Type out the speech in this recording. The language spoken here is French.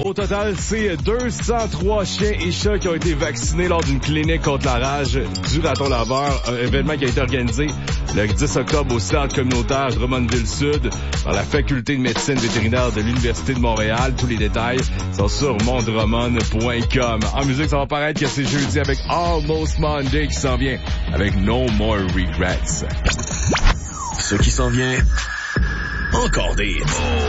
Au total, c'est 203 chiens et chats qui ont été vaccinés lors d'une clinique contre la rage du raton laveur, un événement qui a été organisé le 10 octobre au centre communautaire Drummondville-Sud par la faculté de médecine vétérinaire de l'Université de Montréal. Tous les détails sont sur mondrummond.com. En musique, ça va paraître que c'est jeudi avec Almost Monday qui s'en vient avec No More Regrets. Ce qui s'en vient, encore des hits.